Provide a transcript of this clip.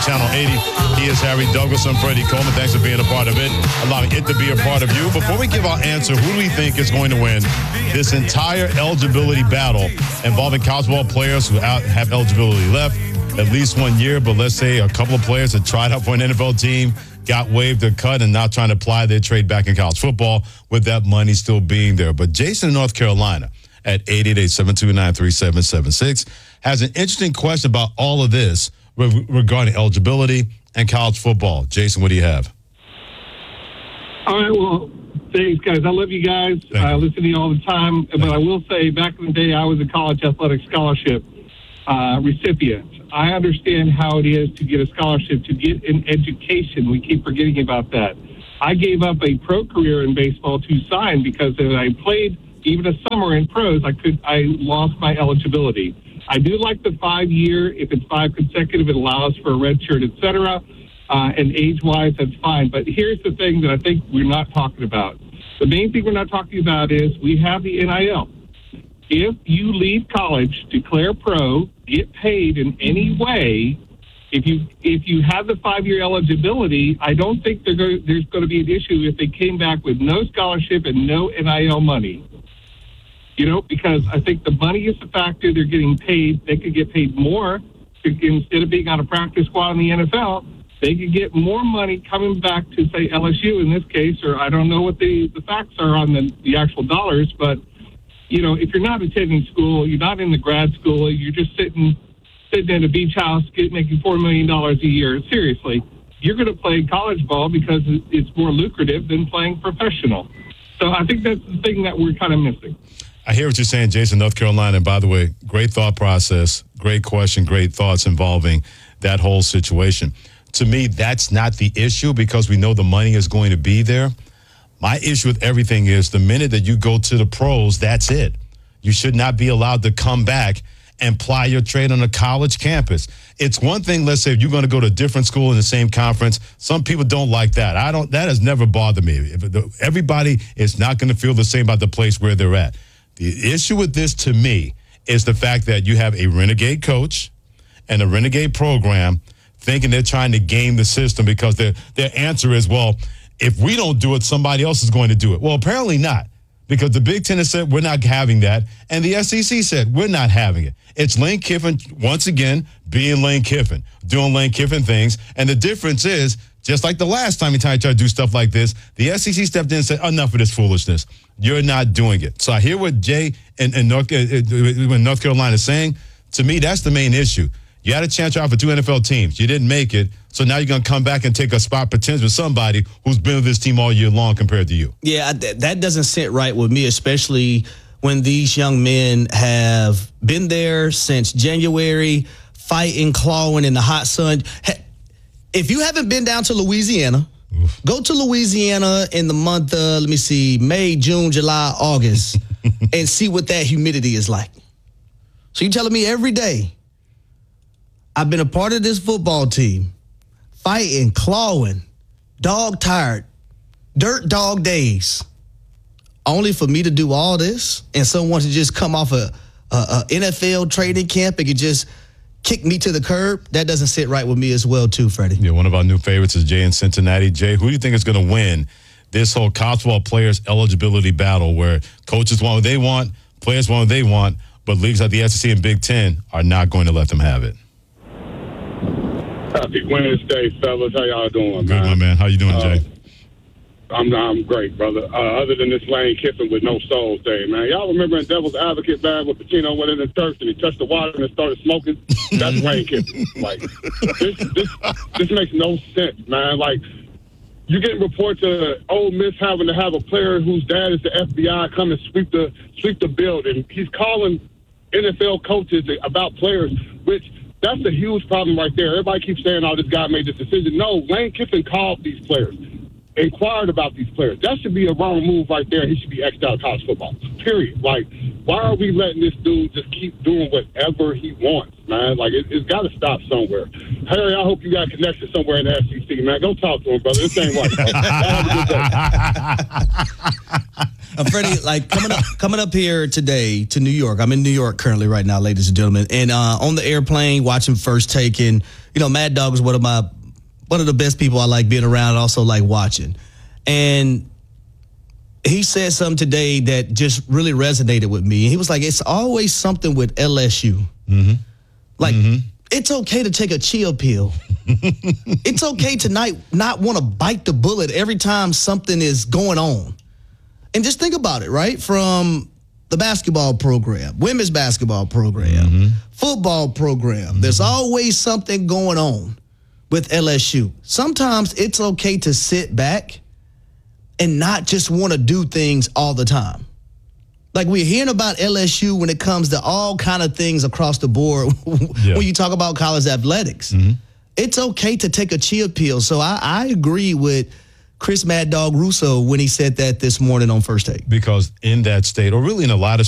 Channel 80. He is Harry Douglas. I'm Freddie Coleman. Thanks for being a part of it, allowing it to be a part of you. Before we give our answer, who do we think is going to win this entire eligibility battle involving college ball players who have eligibility left at least 1 year, but let's say a couple of players that tried out for an NFL team, got waived or cut, and now trying to apply their trade back in college football with that money still being there. But Jason in North Carolina at 888-729-3776 has an interesting question about all of this regarding eligibility and college football. Jason, what do you have? All right, well, thanks, guys. I love you guys. I listen to you all the time. But I will say, back in the day, I was a college athletic scholarship recipient. I understand how it is to get a scholarship, to get an education. We keep forgetting about that. I gave up a pro career in baseball to sign because if I played even a summer in pros, I lost my eligibility. I do like the 5 year. If it's 5 consecutive, it allows for a red shirt, et cetera. And age-wise, that's fine. But here's the thing that I think we're not talking about. The main thing we're not talking about is we have the NIL. If you leave college, declare pro, get paid in any way, if you have the 5 year eligibility, I don't think there's going to be an issue if they came back with no scholarship and no NIL money. You know, because I think the money is the factor. They're getting paid. They could get paid more instead of being on a practice squad in the NFL. They could get more money coming back to, say, LSU in this case, or I don't know what the facts are on the actual dollars, but you know, if you're not attending school, you're not in the grad school, you're just sitting in a beach house making $4 million a year, seriously, you're going to play college ball because it's more lucrative than playing professional. So I think that's the thing that we're kind of missing. I hear what you're saying, Jason, North Carolina. And by the way, great thought process, great question, great thoughts involving that whole situation. To me, that's not the issue because we know the money is going to be there. My issue with everything is the minute that you go to the pros, that's it. You should not be allowed to come back and ply your trade on a college campus. It's one thing, let's say, if you're going to go to a different school in the same conference. Some people don't like that. That has never bothered me. Everybody is not going to feel the same about the place where they're at. The issue with this, to me, is the fact that you have a renegade coach and a renegade program thinking they're trying to game the system because their answer is, well, if we don't do it, somebody else is going to do it. Well, apparently not, because the Big Ten has said we're not having that, and the SEC said we're not having it. It's Lane Kiffin, once again, being Lane Kiffin, doing Lane Kiffin things, and the difference is, just like the last time he tried to do stuff like this, the SEC stepped in and said, enough of this foolishness. You're not doing it. So I hear what Jay in North Carolina is saying. To me, that's the main issue. You had a chance out for 2 NFL teams. You didn't make it. So now you're going to come back and take a spot potentially with somebody who's been with this team all year long compared to you. Yeah, that doesn't sit right with me, especially when these young men have been there since January, fighting, clawing in the hot sun. If you haven't been down to Louisiana, go to Louisiana in the month of, May, June, July, August, and see what that humidity is like. So you're telling me every day, I've been a part of this football team, fighting, clawing, dog tired, dirt dog days, only for me to do all this and someone to just come off a NFL training camp and could just kick me to the curb? That doesn't sit right with me as well, too, Freddie. Yeah, one of our new favorites is Jay in Cincinnati. Jay, who do you think is going to win this whole college football players eligibility battle where coaches want what they want, players want what they want, but leagues like the SEC and Big Ten are not going to let them have it? Happy Wednesday, fellas. How y'all doing, Good, my man. How you doing, Jay? I'm great, brother. Other than this Lane Kiffin with no soul thing, man. Y'all remember in Devil's Advocate, man, when Pacino went in the church and he touched the water and started smoking? That's Lane Kiffin. Like, this makes no sense, man. Like, you're getting reports of Ole Miss having to have a player whose dad is the FBI come and sweep the building. He's calling NFL coaches about players, which that's a huge problem right there. Everybody keeps saying, oh, this guy made this decision. No, Lane Kiffin called these players, inquired about these players. That should be a wrong move right there. He should be X'd out of college football, period. Like, why are we letting this dude just keep doing whatever he wants, man? Like, it's got to stop somewhere. Harry, I hope you got a connection somewhere in the SEC, man. Go talk to him, brother. This ain't right, bro. Have a good day. Freddie, like coming up here today to New York. I'm in New York currently right now, ladies and gentlemen. And on the airplane, watching First Take, and Mad Dog is one of the best people I like being around and also like watching. And he said something today that just really resonated with me. He was like, it's always something with LSU. Mm-hmm. Like, it's okay to take a chill pill. It's okay to not want to bite the bullet every time something is going on. And just think about it, right? From the basketball program, women's basketball program, football program. There's always something going on with LSU. Sometimes it's okay to sit back and not just want to do things all the time. Like we're hearing about LSU when it comes to all kind of things across the board when you talk about college athletics. It's okay to take a chill pill. So I agree with Chris Mad Dog Russo when he said that this morning on First Take. Because in that state, or really in a lot of